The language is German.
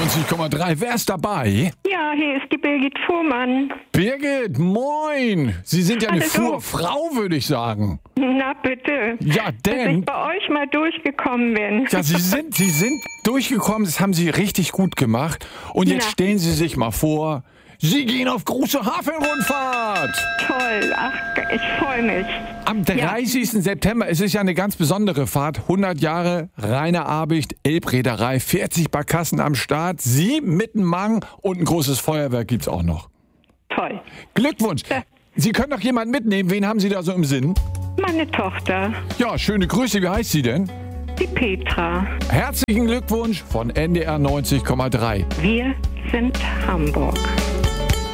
91,3. Wer ist dabei? Ja, hier ist die Birgit Fuhrmann. Birgit, moin. Sie sind ja eine Hallo. Fuhrfrau, würde ich sagen. Na bitte. Ja, Dass ich denn... bei euch mal durchgekommen bin. Ja, Sie sind durchgekommen, das haben Sie richtig gut gemacht. Und jetzt Na. stellen Sie sich mal vor, Sie gehen auf große Hafenrundfahrt. Toll. Ach, ich freue mich. Am 30. September, es ist ja eine ganz besondere Fahrt. 100 Jahre Rainer Abicht, Elbreederei, 40 Barkassen am Start, Sie mit dem Mang und ein großes Feuerwerk gibt's auch noch. Toll. Glückwunsch. Ja. Sie können doch jemanden mitnehmen. Wen haben Sie da so im Sinn? Meine Tochter, Ja, schöne Grüße. Wie heißt sie denn? die Petra. Herzlichen Glückwunsch von NDR 90,3. Wir sind Hamburg.